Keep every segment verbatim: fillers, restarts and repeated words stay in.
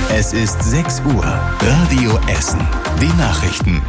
Es ist sechs Uhr. Radio Essen. Die Nachrichten.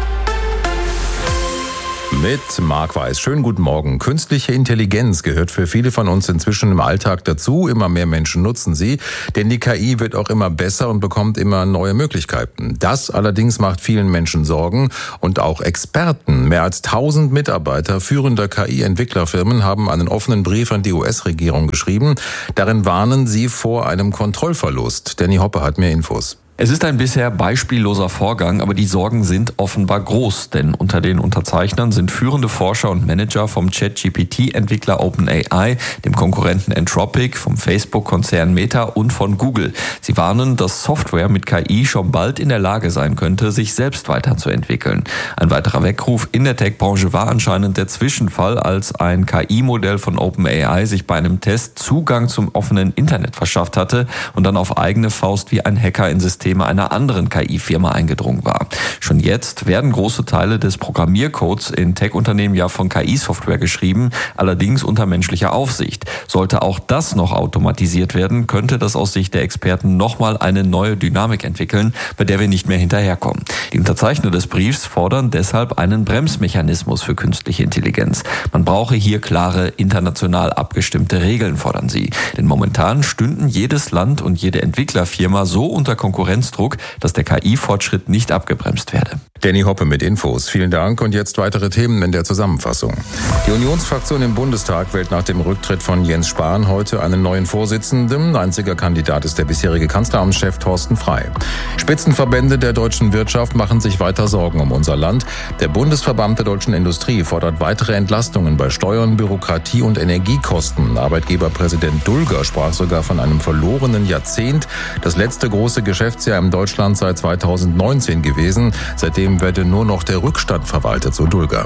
Mit Marc Weiß. Schönen guten Morgen. Künstliche Intelligenz gehört für viele von uns inzwischen im Alltag dazu. Immer mehr Menschen nutzen sie, denn die K I wird auch immer besser und bekommt immer neue Möglichkeiten. Das allerdings macht vielen Menschen Sorgen und auch Experten. Mehr als tausend Mitarbeiter führender K I-Entwicklerfirmen haben einen offenen Brief an die U S-Regierung geschrieben. Darin warnen sie vor einem Kontrollverlust. Danny Hoppe hat mehr Infos. Es ist ein bisher beispielloser Vorgang, aber die Sorgen sind offenbar groß, denn unter den Unterzeichnern sind führende Forscher und Manager vom Chat-G P T-Entwickler OpenAI, dem Konkurrenten Anthropic, vom Facebook-Konzern Meta und von Google. Sie warnen, dass Software mit K I schon bald in der Lage sein könnte, sich selbst weiterzuentwickeln. Ein weiterer Weckruf in der Tech-Branche war anscheinend der Zwischenfall, als ein K I-Modell von OpenAI sich bei einem Test Zugang zum offenen Internet verschafft hatte und dann auf eigene Faust wie ein Hacker in System einer anderen K I-Firma eingedrungen war. Schon jetzt werden große Teile des Programmiercodes in Tech-Unternehmen ja von K I-Software geschrieben, allerdings unter menschlicher Aufsicht. Sollte auch das noch automatisiert werden, könnte das aus Sicht der Experten nochmal eine neue Dynamik entwickeln, bei der wir nicht mehr hinterherkommen. Die Unterzeichner des Briefs fordern deshalb einen Bremsmechanismus für künstliche Intelligenz. Man brauche hier klare, international abgestimmte Regeln, fordern sie. Denn momentan stünden jedes Land und jede Entwicklerfirma so unter Konkurrenzdruck, dass der K I-Fortschritt nicht abgebremst werde. Danny Hoppe mit Infos. Vielen Dank und jetzt weitere Themen in der Zusammenfassung. Die Unionsfraktion im Bundestag wählt nach dem Rücktritt von Jens Spahn heute einen neuen Vorsitzenden. Einziger Kandidat ist der bisherige Kanzleramtschef Thorsten Frey. Spitzenverbände der deutschen Wirtschaft machen sich weiter Sorgen um unser Land. Der Bundesverband der deutschen Industrie fordert weitere Entlastungen bei Steuern, Bürokratie und Energiekosten. Arbeitgeberpräsident Dulger sprach sogar von einem verlorenen Jahrzehnt. Das letzte große Geschäftsjahr in Deutschland seit zweitausendneunzehn gewesen. Seitdem werde nur noch der Rückstand verwaltet, so Dulger.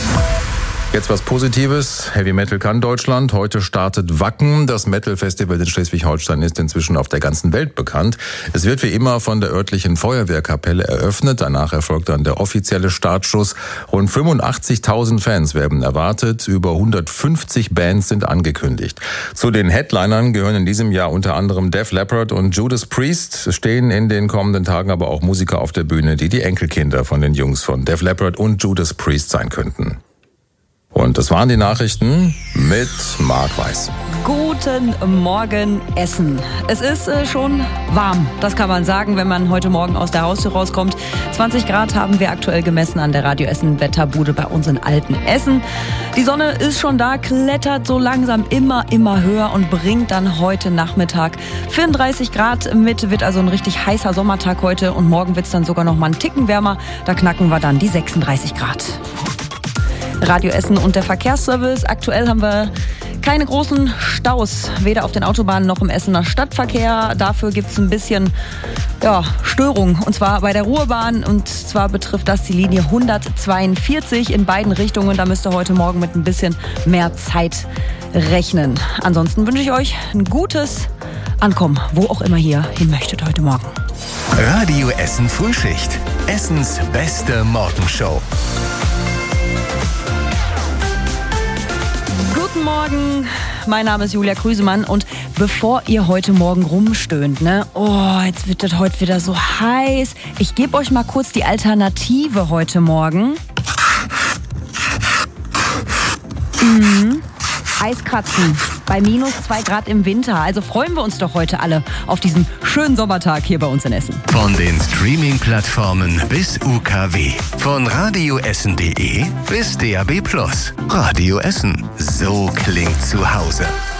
Jetzt was Positives. Heavy Metal kann Deutschland. Heute startet Wacken. Das Metal-Festival in Schleswig-Holstein ist inzwischen auf der ganzen Welt bekannt. Es wird wie immer von der örtlichen Feuerwehrkapelle eröffnet. Danach erfolgt dann der offizielle Startschuss. Rund fünfundachtzigtausend Fans werden erwartet. Über hundertfünfzig Bands sind angekündigt. Zu den Headlinern gehören in diesem Jahr unter anderem Def Leppard und Judas Priest. Es stehen in den kommenden Tagen aber auch Musiker auf der Bühne, die die Enkelkinder von den Jungs von Def Leppard und Judas Priest sein könnten. Und das waren die Nachrichten mit Marc Weiß. Guten Morgen, Essen. Es ist äh, schon warm, das kann man sagen, wenn man heute Morgen aus der Haustür rauskommt. zwanzig Grad haben wir aktuell gemessen an der Radio Essen Wetterbude bei uns in Altenessen. Die Sonne ist schon da, klettert so langsam immer, immer höher und bringt dann heute Nachmittag vierunddreißig Grad mit. Wird also ein richtig heißer Sommertag heute und morgen wird es dann sogar noch mal einen Ticken wärmer. Da knacken wir dann die sechsunddreißig Grad. Radio Essen und der Verkehrsservice. Aktuell haben wir keine großen Staus, weder auf den Autobahnen noch im Essener Stadtverkehr. Dafür gibt es ein bisschen ja, Störung, und zwar bei der Ruhrbahn. Und zwar betrifft das die Linie hundertzweiundvierzig in beiden Richtungen. Da müsst ihr heute Morgen mit ein bisschen mehr Zeit rechnen. Ansonsten wünsche ich euch ein gutes Ankommen, wo auch immer ihr hin möchtet heute Morgen. Radio Essen Frühschicht. Essens beste Morgenshow. Guten Morgen, mein Name ist Julia Krüsemann und bevor ihr heute Morgen rumstöhnt, ne, oh, jetzt wird das heute wieder so heiß. Ich gebe euch mal kurz die Alternative heute Morgen. Mhm. Eiskratzen bei minus zwei Grad im Winter. Also freuen wir uns doch heute alle auf diesen schönen Sommertag hier bei uns in Essen. Von den Streaming-Plattformen bis U K W. Von radioessen punkt de bis D A B plus. Radio Essen. So klingt zu Hause.